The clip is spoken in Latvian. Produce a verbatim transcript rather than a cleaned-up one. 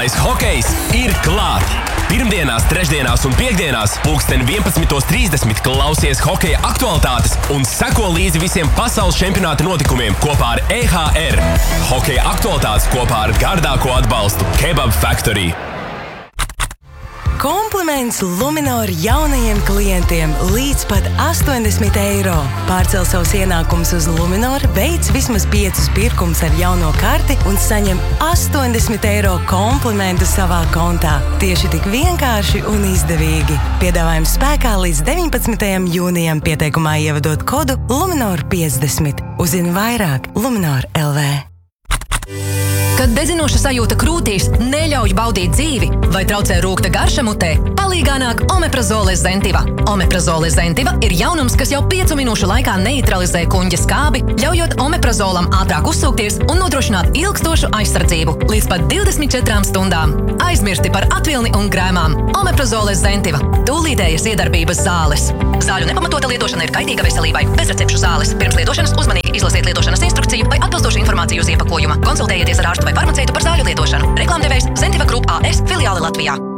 Profesionālais hokejs ir klāt! Pirmdienās, trešdienās un piekdienās pulksten vienpadsmit trīsdesmit klausies hokeja aktualitātes un seko līdzi visiem pasaules čempionāta notikumiem kopā ar E H R. Hokeja aktualitātes kopā ar gardāko atbalstu Kebab Factory. Kompliments Luminor jaunajiem klientiem līdz pat astoņdesmit eiro. Pārcel savus ienākumus uz Luminor, veic vismaz piecus pirkumus ar jauno karti un saņem astoņdesmit eiro komplimentu savā kontā. Tieši tik vienkārši un izdevīgi. Piedāvājums spēkā līdz deviņpadsmitajam jūnijam, pieteikumā ievadot kodu Luminor piecdesmit. Uzzini vairāk Luminor L V. Kad dedzinoša sajūta krūtīs neļauj baudīt dzīvi vai traucē rūgta garša mutē, palīgā nāk Omeprazole Zentiva. Omeprazole Zentiva ir jaunums, kas jau piecu minūšu laikā neutralizē kuņģa skābi, ļaujot omeprazolam ātrāk uzsūkties un nodrošināt ilgstošu aizsardzību līdz pat divdesmit četrām stundām. Aizmirsti par atvilni un grēmām. Omeprazole Zentiva. Tūlītējas iedarbības zāles. Zāļu nepamatota lietošana ir kaitīga veselībai. Bezrecepšu zāles. Pirms lietošanas uzmanīgi izlasiet lietošanas instrukciju vai atbilstošu informāciju uz iepakojuma. Konsultējieties ar ārstu vai farmaceitu par zāļu lietošanu. Reklāmdevējs Zentiva Group A S filiāle Latvijā.